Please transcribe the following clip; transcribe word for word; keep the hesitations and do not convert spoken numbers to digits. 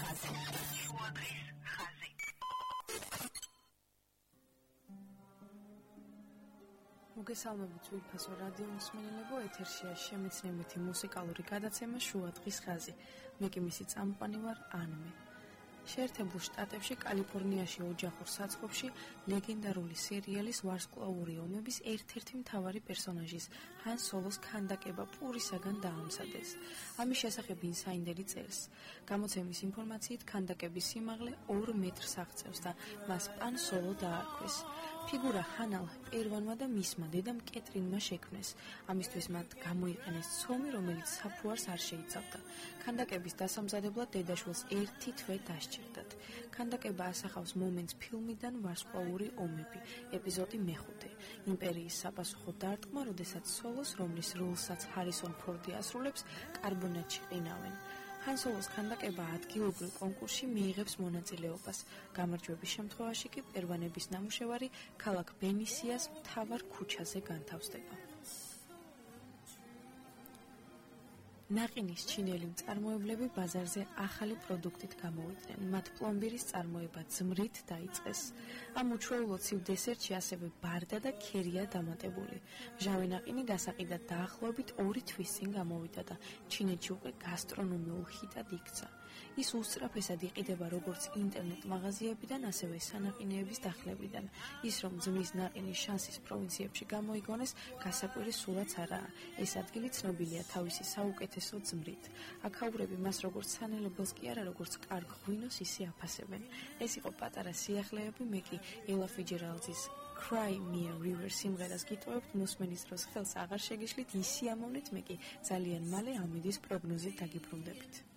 ხაზი. შუადღის ხაზი. მოგესალმებით ძვირფასო რადიო მსმენელებო, ეთერშია შემეცნებითი მუსიკალური გადაცემა შუადღის ხაზი. მე კი მისი წამყვანი ვარ ანმე. შეერთებულ შტატებში, კალიფორნიაში ოჯახურ საწყობში ლეგენდარული სერიალის ვარსკვლავური ომების ერთ-ერთი მთავარი პერსონაჟის ჰან სოლოს ქანდაკება პურისაგან დაამზადეს. ამის შესახებ ინსაიდერი წერს. გამოცემის ინფორმაციით, ქანდაკების სიმაღლე ორ მეტრს აღწევს და მას პან სოლო დაარქვეს. ფიგურა ჰანალ პირველმა და მისმა დედამ კეტრინმა შექმნეს. ამისთვის მათ გამოიყენეს ცომი, რომელიც საფუარს არ შეიცავდა. ქანდაკების დასამზადებლად დედაშვილს ერთი თვე დასჭირდათ. ქანდაკება ასახავს მომენტს ფილმიდან ვარსკვლავური ომები, ეპიზოდი მეხუთე. იმპერიის საპასუხო დარტყმა, როდესაც სოლოს, რომლის როლსაც ჰარისონ ფორდი ასრულებს, კარბონატში ყინავენ. ჰან სოლოს ქანდაკება ადგილობრივ კონკურსში მიიღებს მონაწილეობას. გამარჯვების შემთხვევაში კი პერვანების ნამუშევარი ქალაქ ბენისიას მთავარ ქუჩაზე განთავსდება. ნაყინის ჩინელი მწარმოებლები ბაზარზე ახალი პროდუქტით გამოვიდნენ. მათ პლომბირის წარმოება ძმრით დაიწყეს. ამ უჩვეულო ცივ დესერტში ასევე ბარდა და ქერია დამატებული. მჟავე ნაყინი გასაყიდად დაახლოებით ორი თვის წინ გამოვიდა და ჩინეთში უკვე გასტრონომიულ ჰიტად იქცა. ის უსწრაფესად იყიდება როგორც ინტერნეტ მაღაზიებიდან, ასევე სანაყინეების დახლებიდან. ის რომ ძმრის ნაყინის შანსის პროვინციებში გამოიგონეს, გასაკვირი სულაც არაა. ეს ადგილი ცნობილია თავისი საუკეთესო ძმრით. აქაურები მას როგორც სანელებელს კი არა, როგორც კარგ ღვინოს ისე აფასებენ. ეს იყო პატარა სიახლეები, მე კი ელა ფიჯერალდის Cry Me a River სიმღერას გიტოვებთ, მოსმენის დროს ხელს აღარ შეგიშლით, ისი ამოვნეთ, მე კი ძალიან მალე ამიდის პროგნოზით დაგიბრუნდებით.